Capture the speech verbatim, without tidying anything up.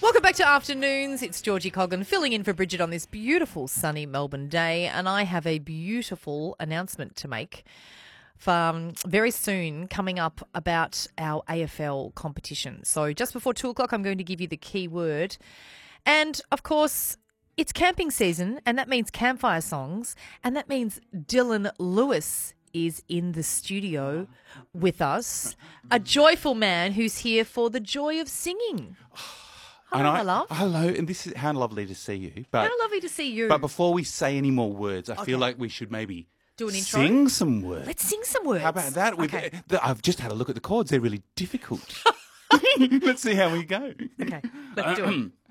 Welcome back to Afternoons. It's Georgie Coggan filling in for Bridget on this beautiful sunny Melbourne day, and I have a beautiful announcement to make for um, very soon coming up about our A F L competition. So just before two o'clock, I'm going to give you the key word. And, of course, it's camping season, and that means campfire songs, and that means Dylan Lewis is in the studio with us, a joyful man who's here for the joy of singing. Hello, I, my love. Hello, and this is how lovely to see you. But, How lovely to see you. But before we say any more words, I Okay. feel like we should maybe Do an intro? sing some words. Let's sing some words. How about that? We've- Okay. the- I've just had a look at the chords. They're really difficult. Let's see how we go. Okay, let's do it.